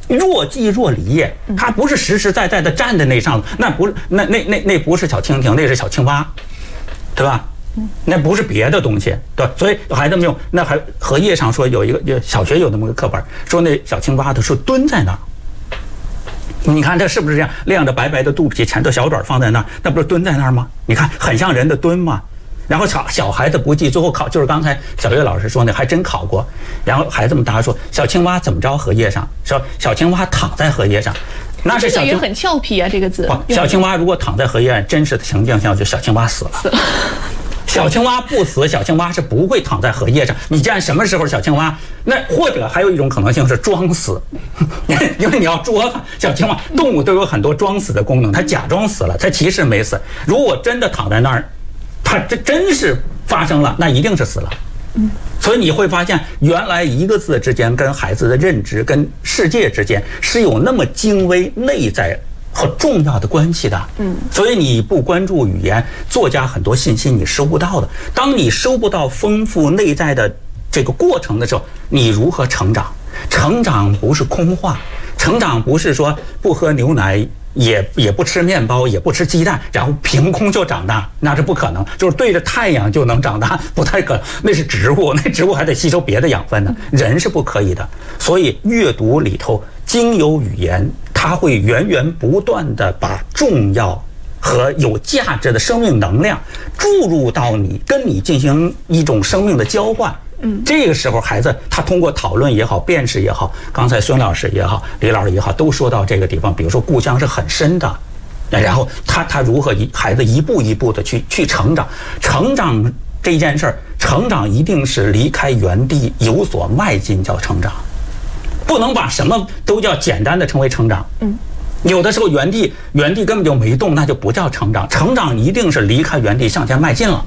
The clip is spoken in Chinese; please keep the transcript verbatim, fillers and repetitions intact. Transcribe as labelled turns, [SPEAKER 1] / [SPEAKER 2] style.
[SPEAKER 1] 若即若离，他不是实实在在的站在那上，那不是那那那那不是小蜻蜓，那是小青蛙，对吧？那不是别的东西，对吧？所以孩子们用那还荷叶上说有一个小学有那么个课本，说那小青蛙的是蹲在那儿。你看这是不是这样？亮着白白的肚皮，前头小爪放在那儿，那不是蹲在那儿吗？你看很像人的蹲吗？然后小小孩子不记，最后考就是刚才小岳老师说那还真考过。然后孩子们答说小青蛙怎么着荷叶上？说小青蛙躺在荷叶上，那是小青
[SPEAKER 2] 蛙很俏皮啊，这个字。
[SPEAKER 1] 小青蛙如果躺在荷叶上，真实的情境下就小青蛙死了。
[SPEAKER 2] 死了。
[SPEAKER 1] 小青蛙不死，小青蛙是不会躺在荷叶上。你见什么时候小青蛙？那或者还有一种可能性是装死，因为你要捉它。小青蛙动物都有很多装死的功能，它假装死了，它其实没死。如果真的躺在那儿，它这真是发生了，那一定是死了。所以你会发现，原来一个字之间跟孩子的认知、跟世界之间是有那么精微内在和重要的关系的。嗯，所以你不关注语言，作家很多信息你收不到的。当你收不到丰富内在的这个过程的时候，你如何成长？成长不是空话，成长不是说不喝牛奶，也也不吃面包，也不吃鸡蛋，然后凭空就长大，那是不可能。就是对着太阳就能长大，不太可能。那是植物，那植物还得吸收别的养分呢，人是不可以的。所以阅读里头经由语言，它会源源不断的把重要和有价值的生命能量注入到你，跟你进行一种生命的交换。嗯，这个时候孩子他通过讨论也好，辨识也好，刚才孙老师也好，李老师也好，都说到这个地方。比如说故乡是很深的，然后他他如何一孩子一步一步的去去成长，成长这件事儿，成长一定是离开原地有所迈进叫成长，不能把什么都叫简单的称为成长。嗯。有的时候原地原地根本就没动，那就不叫成长。成长一定是离开原地向前迈进了。